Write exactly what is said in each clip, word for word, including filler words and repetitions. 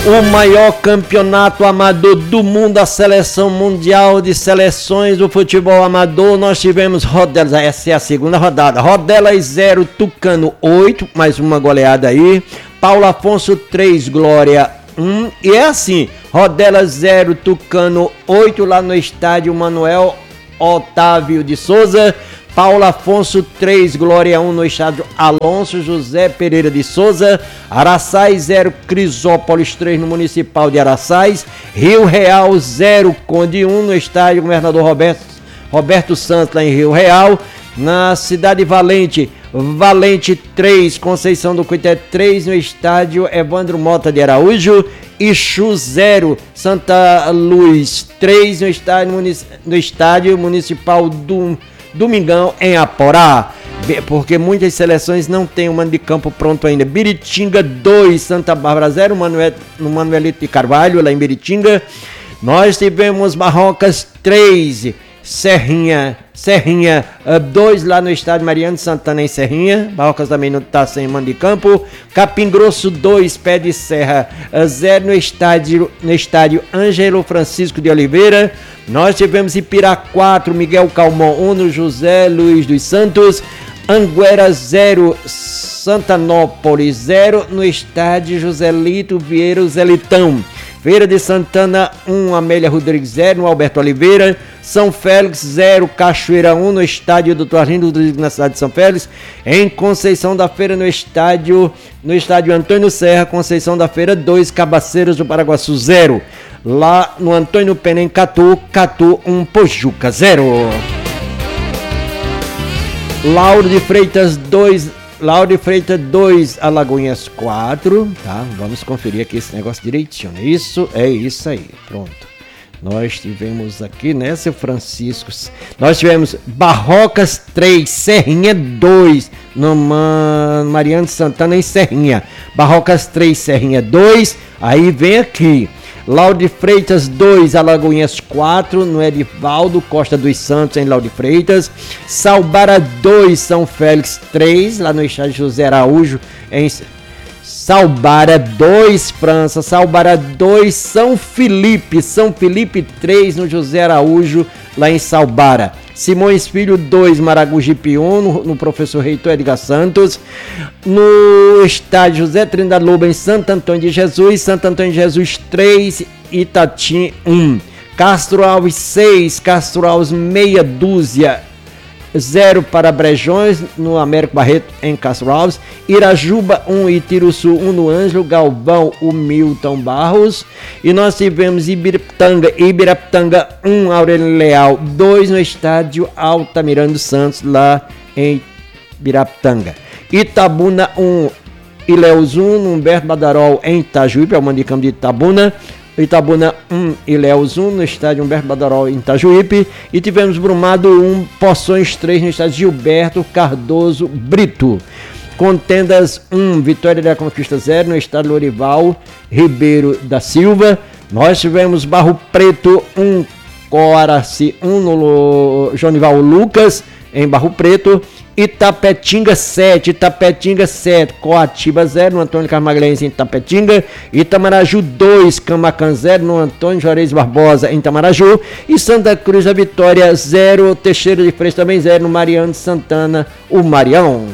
O maior campeonato amador do mundo, a seleção mundial de seleções do futebol amador. Nós tivemos Rodelas, essa é a segunda rodada. Rodelas zero, Tucano oito, mais uma goleada aí. Paulo Afonso três, Glória um. E é assim, Rodelas zero, Tucano oito, lá no estádio Manuel Otávio de Souza. Paulo Afonso três, Glória um no estádio Alonso José Pereira de Souza. Araçás zero, Crisópolis três no Municipal de Araçás. Rio Real zero, Conde um no estádio Governador Roberto, Roberto Santos, lá em Rio Real. Na cidade Valente, Valente três, Conceição do Cuité três no estádio Evandro Mota de Araújo. Ixu zero, Santa Luz três no estádio, no estádio Municipal do Domingão, em Aporá, porque muitas seleções não têm o mando de campo pronto ainda. Biritinga dois, Santa Bárbara zero, Manuel, no Manuelito de Carvalho, lá em Biritinga. Nós tivemos Barrocas três, Serrinha, Serrinha dois, lá no estádio Mariano Santana, em Serrinha. Barrocas também não está sem mando de campo. Capim Grosso dois, Pé de Serra zero, no estádio, no estádio Ângelo Francisco de Oliveira. Nós tivemos Ipirá quatro, Miguel Calmon um, no José Luiz dos Santos. Anguera zero, Santanópolis zero, no estádio Joselito Vieira Zelitão. Feira de Santana um, Amélia Rodrigues zero, no Alberto Oliveira. São Félix zero, Cachoeira um, no estádio Doutor Arlindo Rodrigues, na cidade de São Félix. Em Conceição da Feira, no estádio, no estádio Antônio Serra. Conceição da Feira dois, Cabaceiras do Paraguaçu zero. Lá no Antônio Pena, em Catu, Catu um, Pojuca zero. Lauro de Freitas dois, Lauro de Freitas dois, Alagoinhas quatro, tá? Vamos conferir aqui esse negócio direitinho. Isso, é isso aí, pronto. Nós tivemos aqui, né, seu Francisco? Nós tivemos Barrocas três, Serrinha dois, no Mariano Santana, em Serrinha. Barrocas três, Serrinha dois, aí vem aqui. Lauro de Freitas dois, Alagoinhas quatro, no Edivaldo Costa dos Santos, em Lauro de Freitas. Salbara dois, São Félix três, lá no estádio José Araújo, em Salbara dois, França. Salbara dois, São Felipe, São Felipe três, no José Araújo, lá em Salbara. Simões Filho dois, Maragogipe um, no, no Professor Reitor Edgar Santos. No estádio José Trindade Lobo, em Santo Antônio de Jesus. Santo Antônio de Jesus três, Itatim um. Castro Alves seis, Castro Alves meia dúzia zero para Brejões, no Américo Barreto, em Castro Alves. Irajuba um, Itiruçu um, no Ângelo Galvão, o Milton Barros. E nós tivemos Ibirapitanga, Ibirapitanga um, Aurélio Leal dois, no estádio Altamirano Santos, lá em Ibirapitanga. Itabuna um, Ilhéus um, no Humberto Badarol, em Itajuípe, é o mando de campo de Itabuna. Itabuna um, Ilhéus um, no estádio Humberto Badarol, em Itajuípe. E tivemos Brumado um, Poções três, no estádio Gilberto Cardoso Brito. Contendas um, Vitória da Conquista zero, no estádio Lorival Ribeiro da Silva. Nós tivemos Barro Preto um, Coaraci um, no Jonival Lucas, em Barro Preto. Itapetinga sete, Itapetinga sete, Coatiba zero, no Antônio Carmaglhense, em Itapetinga. Itamaraju dois, Camacan zero, no Antônio Juarez Barbosa, em Itamaraju. E Santa Cruz da Vitória zero, Teixeira de Freitas também zero, no Mariano Santana, o Marião.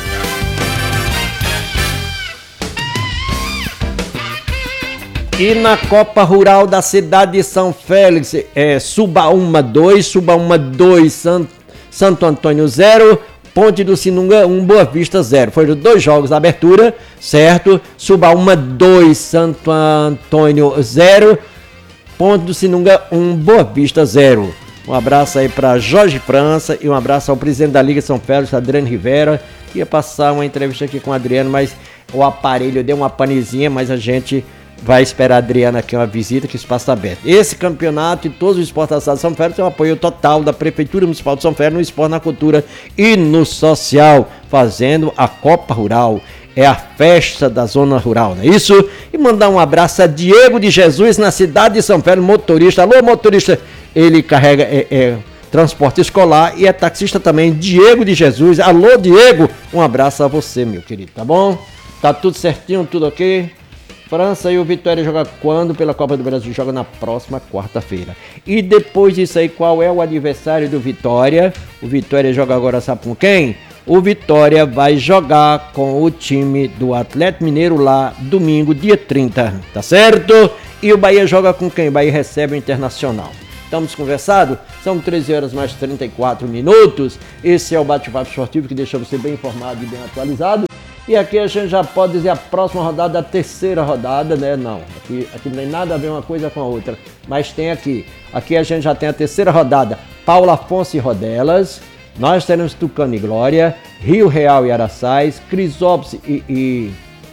E na Copa Rural da cidade de São Félix, é Subaúma dois, Subaúma dois, Santo, Santo Antônio zero, Ponte do Sinunga um, Boa Vista zero. Foram dois jogos da abertura, certo? Subaúma dois, Santo Antônio zero, Ponte do Sinunga um, Boa Vista zero. Um abraço aí para Jorge França e um abraço ao presidente da Liga São Félix, Adriano Rivera, que ia passar uma entrevista aqui com o Adriano, mas o aparelho deu uma panezinha, mas a gente vai esperar a Adriana aqui uma visita, que o espaço está aberto. Esse campeonato e todos os esportes da cidade de São Félix tem o apoio total da Prefeitura Municipal de São Félix no esporte, na cultura e no social, fazendo a Copa Rural. É a festa da zona rural, não é isso? E mandar um abraço a Diego de Jesus, na cidade de São Félix, motorista. Alô, motorista, ele carrega é, é, transporte escolar e é taxista também, Diego de Jesus. Alô, Diego, um abraço a você, meu querido, tá bom? Tá tudo certinho, tudo ok? França. E o Vitória joga quando pela Copa do Brasil? Joga na próxima quarta-feira. E depois disso aí, qual é o adversário do Vitória? O Vitória joga agora, sabe com quem? O Vitória vai jogar com o time do Atlético Mineiro lá domingo, dia trinta, tá certo? E o Bahia joga com quem? O Bahia recebe o Internacional. Estamos conversados? São treze horas mais trinta e quatro minutos. Esse é o Bate-Papo Esportivo que deixa você bem informado e bem atualizado. E aqui a gente já pode dizer a próxima rodada, a terceira rodada, né? Não, aqui, aqui não tem nada a ver uma coisa com a outra. Mas tem aqui. Aqui a gente já tem a terceira rodada. Paulo Afonso e Rodelas. Nós teremos Tucano e Glória, Rio Real e Araçais, Crisópolis e, e...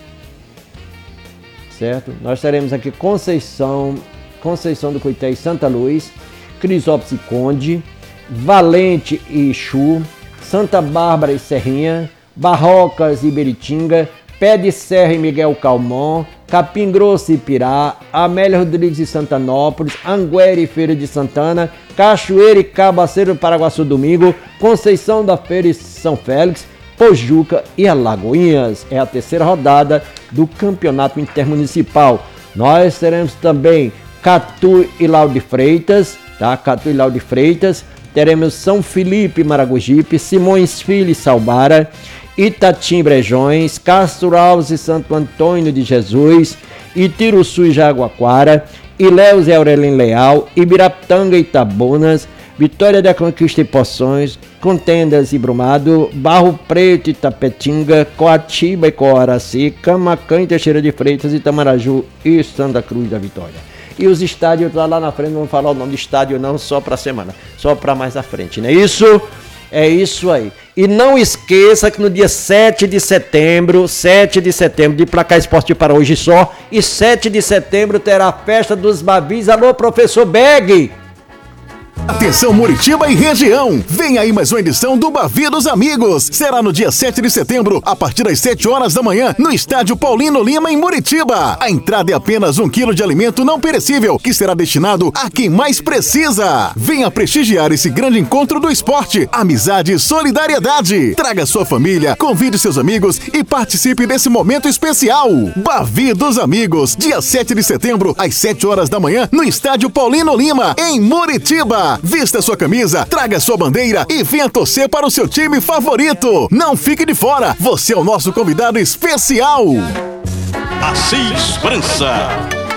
Certo? Nós teremos aqui Conceição, Conceição do Coité e Santa Luz, Crisópolis e Conde, Valente e Ixu, Santa Bárbara e Serrinha, Barrocas e Beritinga, Pé de Serra e Miguel Calmon, Capim Grosso e Pirá, Amélia Rodrigues e Santanópolis, Anguera e Feira de Santana, Cachoeira e Cabaceiro do Paraguaçu Domingo, Conceição da Feira e São Félix, Pojuca e Alagoinhas. É a terceira rodada do Campeonato Intermunicipal. Nós teremos também Catu e Lauro de Freitas, tá? Catu e Lauro de Freitas. Teremos São Felipe e Maragogipe, Simões Filho e Salbara, Itatim Brejões, Castro Alves e Santo Antônio de Jesus, Itiruçu e Jaguaquara, Ilhéus e Aurelino Leal, Ibirapitanga e Itabunas, Vitória da Conquista e Poções, Contendas e Brumado, Barro Preto e Tapetinga, Coatiba e Coaraci, Camacan e Teixeira de Freitas, Itamaraju e Santa Cruz da Vitória. E os estádios lá, lá na frente, não vamos falar o nome de estádio não, só para a semana, só para mais à frente, não é isso? É isso aí. E não esqueça que no dia sete de setembro, sete de setembro, de placar esportivo para hoje só, e sete de setembro terá a festa dos Bavis. Alô, professor Beg! Atenção Muritiba e região, vem aí mais uma edição do Bavi dos Amigos. Será no dia sete de setembro, a partir das sete horas da manhã, no estádio Paulino Lima, em Muritiba. A entrada é apenas um quilo de alimento não perecível, que será destinado a quem mais precisa. Venha prestigiar esse grande encontro do esporte, amizade e solidariedade. Traga sua família, convide seus amigos e participe desse momento especial. Bavi dos Amigos, dia sete de setembro, às sete horas da manhã, no estádio Paulino Lima, em Muritiba. Vista sua camisa, traga sua bandeira e venha torcer para o seu time favorito. Não fique de fora, você é o nosso convidado especial. Assis França.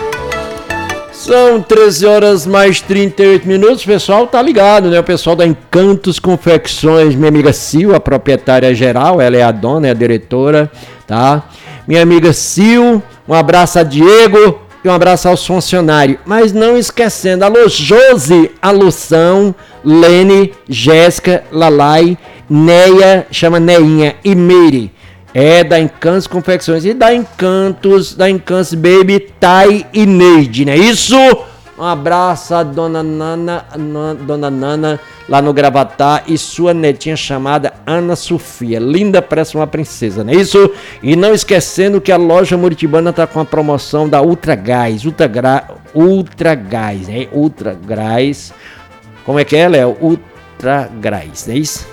São treze horas mais trinta e oito minutos, o pessoal tá ligado, né? O pessoal da Encantos Confecções, minha amiga Sil, a proprietária geral, ela é a dona, é a diretora, tá? Minha amiga Sil, um abraço a Diego. E um abraço aos funcionários. Mas não esquecendo, alô Josi, Alução, Lene, Jéssica, Lalai, Neia, chama Neinha e Meire. É da Encantos Confecções e da Encantos, da Encantos Baby, Tai e Neide, não é isso? Um abraço a dona Nana, dona Nana lá no Gravatá e sua netinha chamada Ana Sofia. Linda, parece uma princesa, não é isso? E não esquecendo que a loja Muritibana está com a promoção da Ultra Gás. Ultra, Gra... Ultra Gás, né? Ultra Gás. Como é que é, Léo? Ultra Gás, não é isso?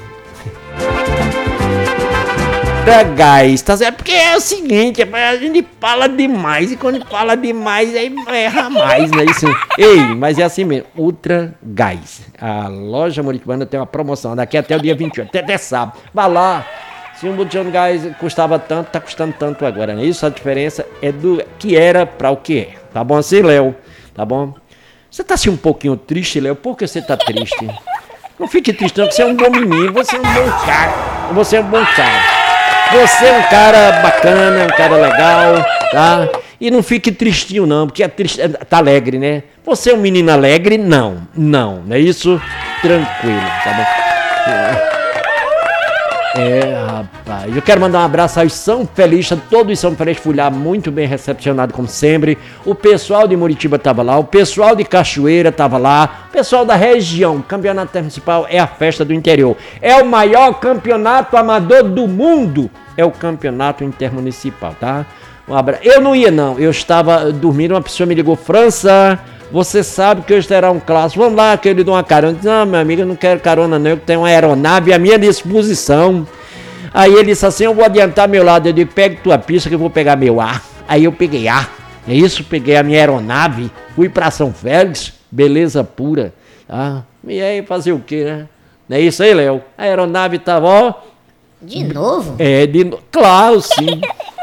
Gás, tá certo? Porque é o seguinte, a gente fala demais e quando fala demais aí erra mais, né? Isso. Ei, mas é assim mesmo, Ultra Gás. A loja Muritibana tem uma promoção daqui até o dia vinte e oito, até, até sábado. Vá lá. Se um botijão de gás custava tanto, tá custando tanto agora, né? Isso, a diferença é do que era para o que é. Tá bom assim, Léo? Tá bom? Você tá assim um pouquinho triste, Léo? Por que você tá triste? Não fique triste não, porque você é um bom menino, você é um bom cara. Você é um bom cara. Você é um cara bacana, um cara legal, tá? E não fique tristinho não, porque é triste, tá alegre, né? Você é um menino alegre? Não, não, não é isso? Tranquilo, tá bom? É, rapaz, eu quero mandar um abraço aos São Felista, todos São Felista, fui lá muito bem recepcionado como sempre. O pessoal de Muritiba tava lá, o pessoal de Cachoeira tava lá, o pessoal da região. O campeonato municipal é a festa do interior, é o maior campeonato amador do mundo, é o campeonato intermunicipal, tá? Um abraço. Eu não ia não, eu estava dormindo, uma pessoa me ligou, França, você sabe que hoje terá um clássico, vamos lá que eu lhe dou uma carona. Eu disse, não, meu amigo, eu não quero carona não, eu tenho uma aeronave à minha disposição. Aí ele disse assim, eu vou adiantar meu lado, eu digo, pega tua pista que eu vou pegar meu ar. Aí eu peguei ar, É isso, peguei a minha aeronave, fui pra São Félix, beleza pura. Ah, e aí fazer o quê, né? Não é isso aí, Léo? A aeronave tava, ó... De novo? É, de novo. Claro, sim.